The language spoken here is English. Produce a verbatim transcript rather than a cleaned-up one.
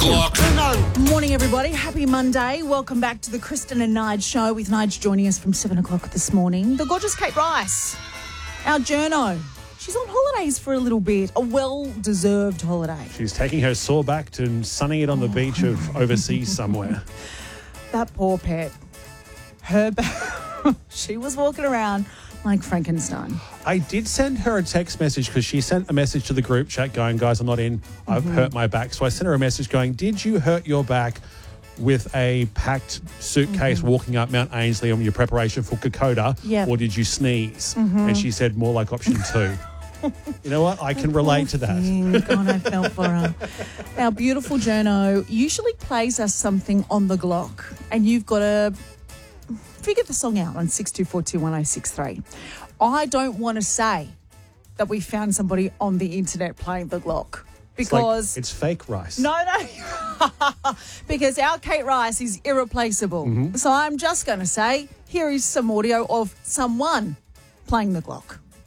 Glock. Morning, everybody. Happy Monday. Welcome back to the Kristen and Nige show with Nige joining us from seven o'clock this morning. The gorgeous Kate Rice, our journo. She's on holidays for a little bit, a well-deserved holiday. She's taking her saw back to sunning it on the beach of overseas somewhere. That poor pet. Her back. She was walking around like Frankenstein. I did send her a text message because she sent a message to the group chat going, guys, I'm not in. I've Mm-hmm. hurt my back. So I sent her a message going, did you hurt your back with a packed suitcase Mm-hmm. walking up Mount Ainslie on your preparation for Kokoda? Yep. Or did you sneeze? Mm-hmm. And she said more like option two. You know what? I can relate to that. Thing. God, I felt for her. Our beautiful journo usually plays us something on the Glock, and you've got to figure the song out on six two four two one oh six three. I don't want to say that we found somebody on the internet playing the Glock It's like- because it's fake rice. no, no, because our Kate Rice is irreplaceable. Mm-hmm. So I'm just going to say here is some audio of someone playing the Glock.